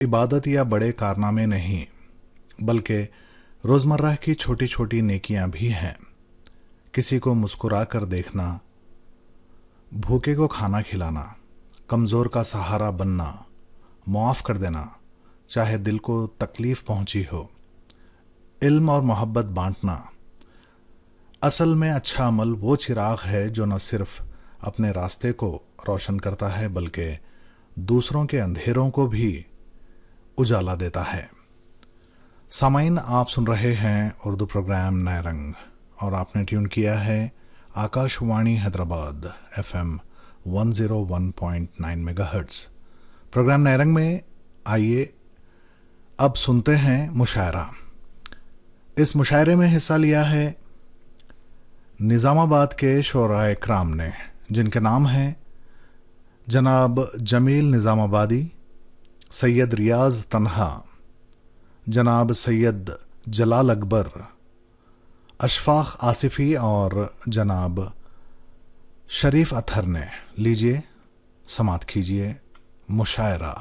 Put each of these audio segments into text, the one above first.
इबादत या बड़े कारनामे नहीं, बल्कि रोज़मर्रा की छोटी छोटी नेकियां भी हैं। किसी को मुस्कुरा कर देखना, भूखे को खाना खिलाना, कमज़ोर का सहारा बनना, मुआफ़ कर देना चाहे दिल को तकलीफ़ पहुंची हो, इल्म और मोहब्बत बांटना। असल में अच्छा अमल वो चिराग है जो न सिर्फ अपने रास्ते को रोशन करता है बल्कि दूसरों के अंधेरों को भी उजाला देता है। सामाइन, आप सुन रहे हैं उर्दू प्रोग्राम नए रंग और आपने ट्यून किया है Akashvani Hyderabad FM 101.9 megahertz. Programme नए रंग में आइए अब सुनते हैं मुशायरा। इस मुशायरे में हिस्सा लिया है निज़ामाबाद के शोराए कराम ने, जिनके नाम हैं जनाब जमील निज़ामाबादी, सैयद रियाज तन्हा, जनाब सैयद जलाल अकबर, अशफाक आसिफी और जनाब शरीफ अतहर ने। लीजिए समात कीजिए मुशायरा।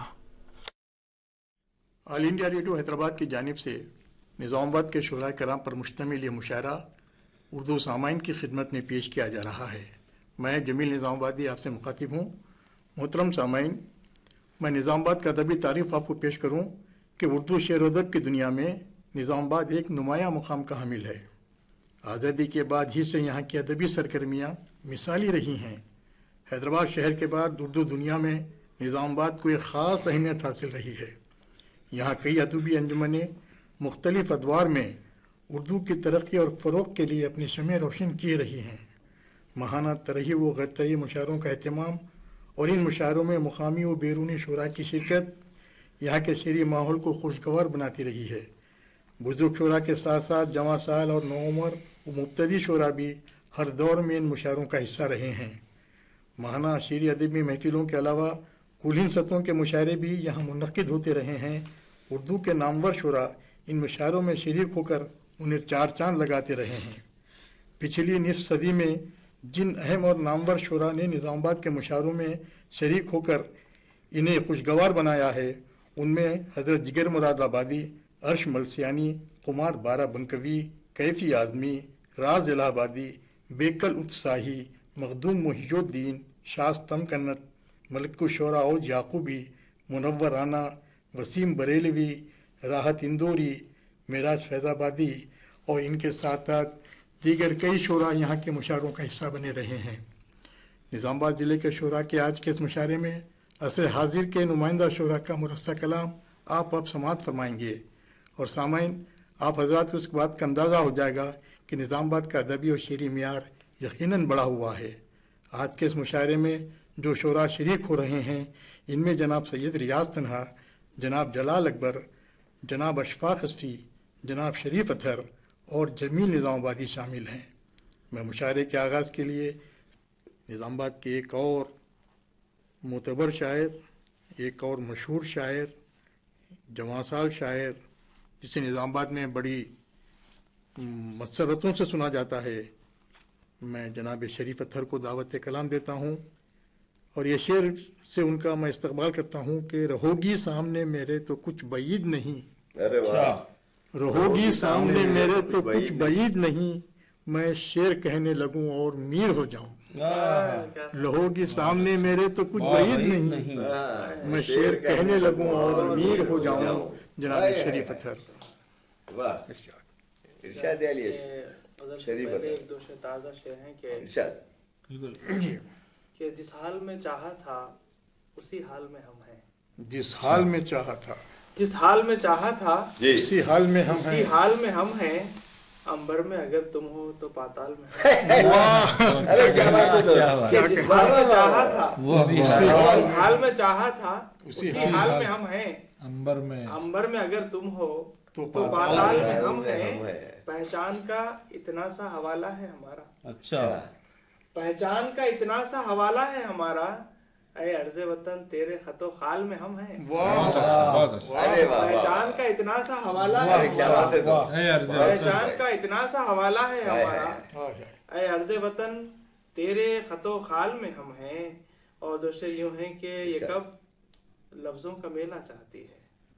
ऑल इंडिया रेडियो हैदराबाद की जानिब से निज़ामाबाद के शोराए कराम पर मुश्तमिल ये मुशायरा उर्दू सामाइन की खिदमत में पेश किया जा रहा है। मैं जमील निज़ामाबादी आपसे मुखातिब हूँ। मोहतरम सामाइन, मैं निज़ामाबाद का अदबी तारीफ़ आपको पेश करूँ कि उर्दू शेर अदब की दुनिया में निज़ामाबाद एक नुमायाँ मुकाम का हामिल है। आज़ादी के बाद ही से यहाँ की अदबी सरगर्मियाँ मिसाली रही हैं। हैदराबाद शहर के बाद उर्दू दुनिया में निज़ामाबाद को एक ख़ास अहमियत हासिल रही है। यहाँ कई अदबी अंजुमनें मुख्तलिफ़ अदवार में उर्दू की तरक्की और फ़रोग़ के लिए अपनी शमع रोशन किए रही हैं। माहाना तरही व गैर तरही मुशायरों का अहतमाम और इन मुशायरों में मुकामी व बैरूनी शुरा की शिरकत यहाँ के शेरी माहौल को खुशगवार बनाती रही है। बुजुर्ग शुरा के साथ साथ जवां साल और नौउमर व मुब्तदी शुरा भी हर दौर में इन मुशायरों का हिस्सा रहे हैं। माहाना शेरी अदबी महफिलों के अलावा कुलीन सतहों के मुशायरे भी यहाँ मुनक़िद होते रहे हैं। उर्दू के नामवर शुरा इन मुशायरों में शरीक होकर उन्हें चार चांद लगाते रहे हैं। पिछली निस्फ सदी में जिन अहम और नामवर शुरा ने निज़ामाबाद के मुशायरों में शरीक होकर इन्हें खुशगवार बनाया है, उनमें हज़रत जिगर मुराद आबादी, अर्श मलसियानी, कुमार बारा बंकवी, कैफ़ी आज़मी, राज इलाहाबादी, बेकल उत्साही, मखदूम मुहिजुद्दीन, शास्तम कन्नत, मलिकुश्शोरा औज याकूबी, मुनव्वर राना, वसीम बरेलवी, राहत इंदौरी, मेराज फैज़ाबादी और इनके साथ साथ दीगर कई शुरा यहाँ के मुशायरों का हिस्सा बने रहे हैं। निज़ामाबाद ज़िले के शुरा के आज के इस मुशायरे में असर हाजिर के नुमाइंदा शुरा का मुरस्सा कलाम आप समात फरमाएंगे और सामाइन, आप हज़रात को इस बात का अंदाज़ा हो जाएगा कि निज़ामाबाद का अदबी और शेरी मियार यकीनन बढ़ा हुआ है। आज के इस मुशायरे में जो शुरा शरीक हो रहे हैं, इनमें जनाब सैयद रियाज तन्हा, जनाब जलाल अकबर, जनाब अशफाक आसिफी, जनाब शरीफ अतहर और जमील निज़ामाबादी शामिल हैं। मैं मुशायरे के आगाज़ के लिए निज़ामाबाद के एक और मोतबर शायर, एक और मशहूर शायर, जवां साल शायर, जिसे निज़ामाबाद में बड़ी मसरतों से सुना जाता है, मैं जनाब शरीफ अतहर को दावत कलाम देता हूँ और ये शेर से उनका मैं इस्तकबाल करता हूँ कि रहोगी सामने मेरे तो कुछ बईद नहीं। अरे वाह। रहोगी सामने मेरे तो कुछ बईद नहीं, मैं शेर कहने लगूं और मीर हो जाऊं। रहोगी सामने मेरे तो कुछ बईद नहीं, मैं शेर कहने लगूं और मीर हो जाऊं। जनाब शरीफ अतहर। वाह, इरशाद अली शरीफ अतहर। एक दो शेर ताज़ा शेर हैं कि इरशाद कि जिस हाल में चाहा था उसी हाल में हम हैं। जिस हाल में चाहा था, जिस हाल में चाहा था उसी हाल में हम उसी हैं। हाल में हम हैं। अंबर में अगर तुम हो तो पाताल में अरे क्या बात है दोस्त। कि जिस हाल में चाहा था जिस हाल में चाहा था उसी उसी हाल में हम हैं। अंबर में अगर तुम हो तो पाताल में हम हैं। पहचान का इतना सा हवाला है हमारा। अच्छा, पहचान का इतना सा हवाला है हमारा। ऐ अर्ज़े वतन तेरे खतो खाल में हम हैं। अरे वाह, पहचान का इतना सा हवाला है क्या बात है दोस्त। पहचान का इतना सा हवाला है हमारा। ऐ अर्ज़े वतन तेरे खतो खाल में हम हैं। और दो शेर यूं हैं कि ये कब लफ्जों का मेला चाहती है।